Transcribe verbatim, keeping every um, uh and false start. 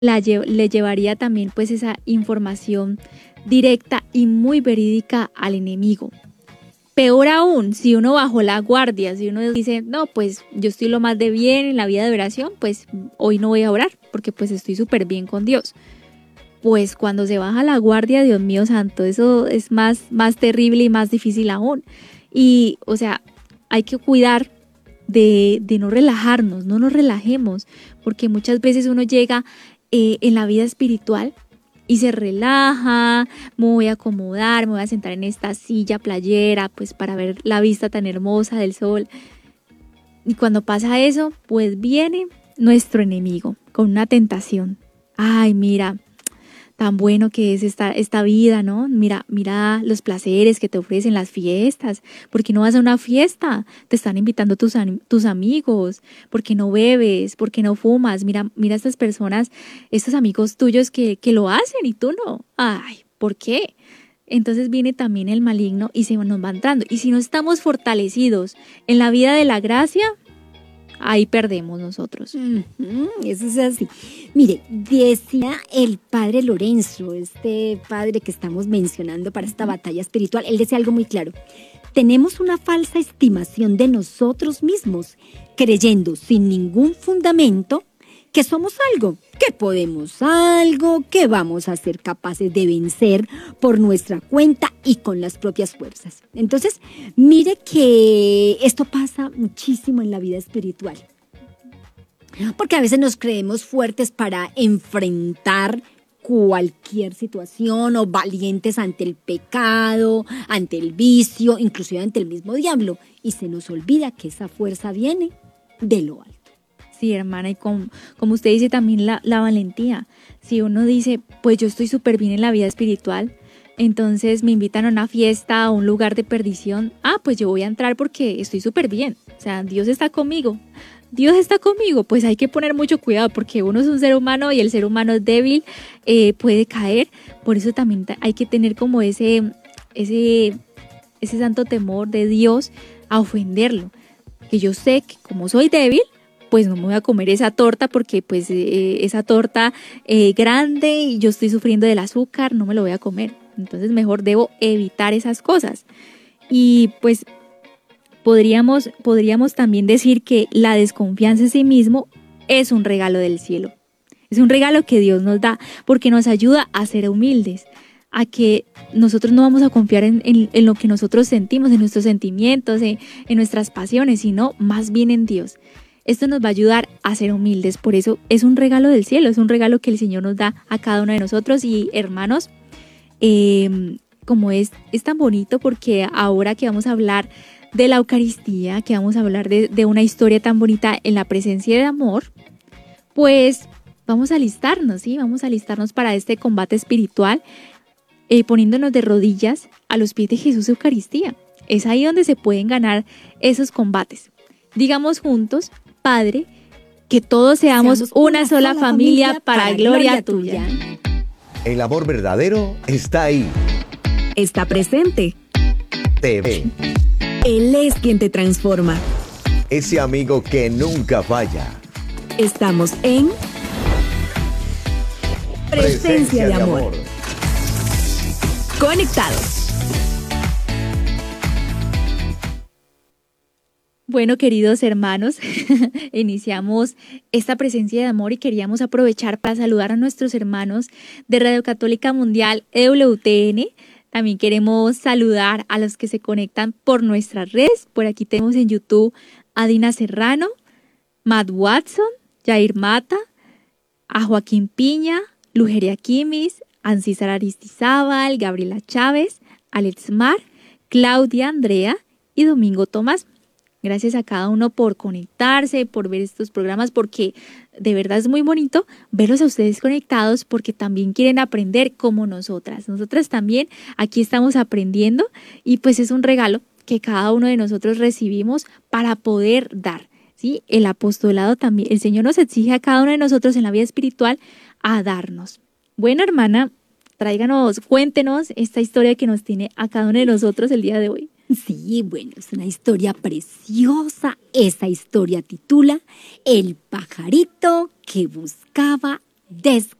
la lle- le llevaría también pues esa información directa y muy verídica al enemigo. Peor aún, si uno bajó la guardia, si uno dice, no, pues yo estoy lo más de bien en la vida de oración, pues hoy no voy a orar porque pues estoy súper bien con Dios. Pues cuando se baja la guardia, Dios mío santo, eso es más, más terrible y más difícil aún. Y, o sea, hay que cuidar de, de no relajarnos, no nos relajemos, porque muchas veces uno llega eh, en la vida espiritual y se relaja, me voy a acomodar, me voy a sentar en esta silla playera, pues para ver la vista tan hermosa del sol. Y cuando pasa eso, pues viene nuestro enemigo con una tentación. Ay, mira, tan bueno que es esta, esta vida, ¿no? Mira, mira los placeres que te ofrecen las fiestas. ¿Por qué no vas a una fiesta? Te están invitando tus, tus amigos. ¿Por qué no bebes? ¿Por qué no fumas? Mira, mira estas personas, estos amigos tuyos que, que lo hacen y tú no. Ay, ¿por qué? Entonces viene también el maligno y se nos va entrando. Y si no estamos fortalecidos en la vida de la gracia, ahí perdemos nosotros. Uh-huh, eso es así. Mire, decía el padre Lorenzo, este padre que estamos mencionando para esta batalla espiritual, él decía algo muy claro. Tenemos una falsa estimación de nosotros mismos, creyendo sin ningún fundamento que somos algo, que podemos algo, que vamos a ser capaces de vencer por nuestra cuenta y con las propias fuerzas. Entonces, mire que esto pasa muchísimo en la vida espiritual. Porque a veces nos creemos fuertes para enfrentar cualquier situación o valientes ante el pecado, ante el vicio, inclusive ante el mismo diablo. Y se nos olvida que esa fuerza viene de lo alto. Sí, hermana, y como, como usted dice también la, la valentía. Si uno dice, pues yo estoy súper bien en la vida espiritual, entonces me invitan a una fiesta, a un lugar de perdición, ah, pues yo voy a entrar porque estoy súper bien. O sea, Dios está conmigo. Dios está conmigo, pues hay que poner mucho cuidado porque uno es un ser humano y el ser humano es débil, eh, puede caer. Por eso también hay que tener como ese, ese, ese santo temor de Dios a ofenderlo. Que yo sé que como soy débil, pues no me voy a comer esa torta porque pues eh, esa torta eh, grande y yo estoy sufriendo del azúcar, no me lo voy a comer. Entonces mejor debo evitar esas cosas. Y pues podríamos, podríamos también decir que la desconfianza en sí mismo es un regalo del cielo. Es un regalo que Dios nos da porque nos ayuda a ser humildes, a que nosotros no vamos a confiar en, en, en lo que nosotros sentimos, en nuestros sentimientos, en, en nuestras pasiones, sino más bien en Dios. Esto nos va a ayudar a ser humildes, por eso es un regalo del cielo, es un regalo que el Señor nos da a cada uno de nosotros. Y hermanos, eh, como es, es tan bonito porque ahora que vamos a hablar de la Eucaristía, que vamos a hablar de, de una historia tan bonita en la presencia de amor, pues vamos a alistarnos, ¿sí? Vamos a alistarnos para este combate espiritual, eh, poniéndonos de rodillas a los pies de Jesús Eucaristía. Es ahí donde se pueden ganar esos combates. Digamos juntos, Padre, que todos seamos, seamos una, una sola, sola familia, familia para, para gloria, gloria tuya. El amor verdadero está ahí. Está presente. Te ve. Él es quien te transforma. Ese amigo que nunca falla. Estamos en Presencia, Presencia de, amor. de amor. Conectados. Bueno, queridos hermanos, iniciamos esta presencia de amor y queríamos aprovechar para saludar a nuestros hermanos de Radio Católica Mundial E W T N. También queremos saludar a los que se conectan por nuestras redes. Por aquí tenemos en YouTube a Dina Serrano, Matt Watson, Jair Mata, a Joaquín Piña, Lugeria Quimis, Ancísar Aristizábal, Gabriela Chávez, Alex Mar, Claudia Andrea y Domingo Tomás. Gracias a cada uno por conectarse, por ver estos programas, porque de verdad es muy bonito verlos a ustedes conectados, porque también quieren aprender como nosotras. Nosotras también aquí estamos aprendiendo y pues es un regalo que cada uno de nosotros recibimos para poder dar, ¿sí? El apostolado también, el Señor nos exige a cada uno de nosotros en la vida espiritual a darnos. Bueno, hermana, tráiganos, cuéntenos esta historia que nos tiene a cada uno de nosotros el día de hoy. Sí, bueno, es una historia preciosa. Esa historia titula El pajarito que buscaba des